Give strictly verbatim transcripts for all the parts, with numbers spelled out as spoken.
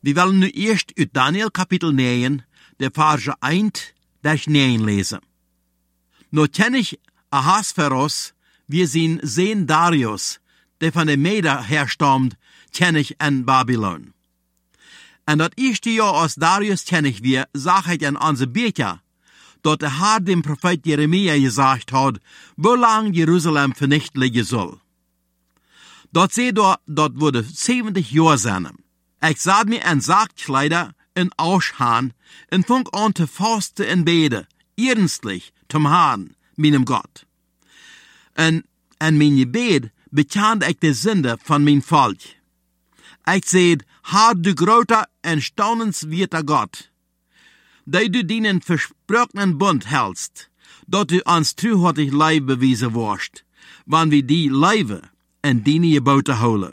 Wir wollen nu eerst uit Daniel kapitel negen, de Verse eins bis neun lesen. No ken ich Ahasveros, wir zien Sehen Darius, der von den Meder herstammt, ken ich in Babylon. En dat eerste jaar als Darius ken ich wir, sag ich an onze Beter, dat der Herr dem Prophet Jeremia gesagt hat, wo lang Jerusalem vernichtlich soll. Dort seht ihr, dort wurde zeventig Jahre sein. Ich sah mir ein Sargkleider in Ausschan und fang an zu fasten und beten, ernstlich zum Herrn, meinem Gott. Und in mein Gebet bekannte ich die Sünde von mein Volk. Ich seht, Herr, du großer und staunenswerter Gott, dass du deinen versprochenen Bund hältst, dass du uns treuhaftig Leib bewiesen wirst, wann wir die Leibe und deine Gebote holen.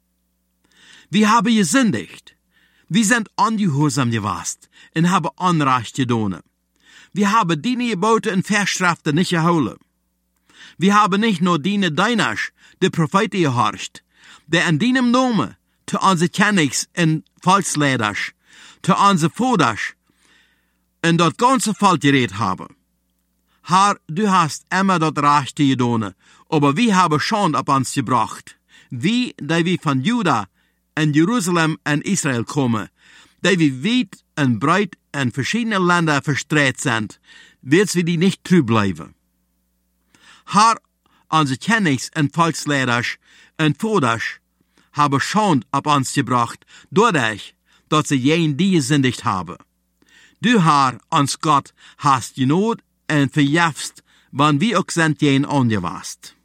Wir haben gesündigt. Wir sind ungehorsam gewesen und haben Unrecht getan. Wir haben deine Gebote und Verstrafte nicht geholen. Wir haben nicht nur deine Deinasch, die Propheten gehorcht, der in deinem Namen zu unsere Königs und Volksleiders, zu unsere Voders und dort ganze Volk geredet haben. Herr, du hast immer dort Recht getan, aber wir haben Schande auf uns gebracht. Wie, da wir von Juda in Jerusalem und Israel kommen, da wir weit und breit in verschiedene Länder verstreut sind, wird wir die nicht treu bleiben. Herr, unsere Königs und Volksleiders und Voders haben Schande auf uns gebracht, dadurch, dass sie jen die gesündigt haben. Du, Herr, uns Gott, hast genot und verjäfst, wann wir auch sind jen angewast.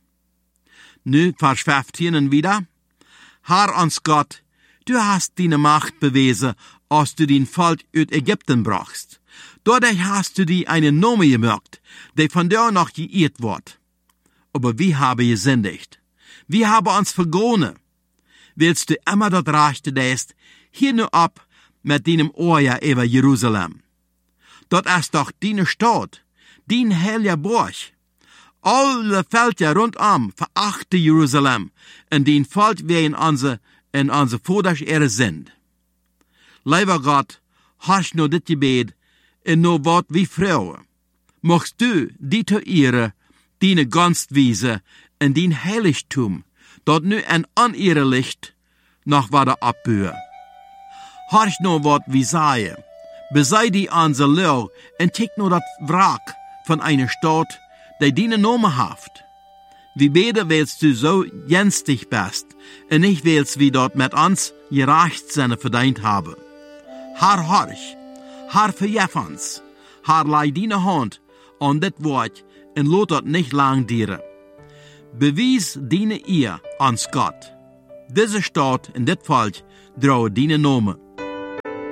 Nu, Vers fünfzehn wieder. Herr, uns Gott, du hast deine Macht bewiesen, als du den Volk aus Ägypten brachst. Dadurch hast du dir einen Namen gemacht, der von dir noch geirrt wird. Aber wir haben gesündigt. Wir haben uns vergonnen. Willst du immer dort Rechte deist, hier nur ab mit deinem Ohr über Jerusalem. Dort ist doch deine Stadt, dein heiliger Burg. Alle Völker rundum verachten Jerusalem, und den Volk wir in unsere, in unsere Voders Ehre sind. Lieber Gott, hast nur dit Gebet, in nur Wort wie Frau. Mochtst du die zu Ehre, deine Gunstwiese, in dein Heiligtum, dort nu ein unehre Licht, noch war der abbühe. Hast nur Wort wie Saie, besei die unser Lau, und tick nur das Wrack von einer Stadt, die deine Name haft. Wie beide willst du so jenstig bist, und nicht willst wie dort mit uns gerecht seine verdient habe. Herr, horch, Herr, verjef uns, Herr, leih deine Hand an dit Wort, und lot dort nicht lang dieren. Bewies deine Ehr ans Gott. Diese Stadt und dit Volk draue deine Name.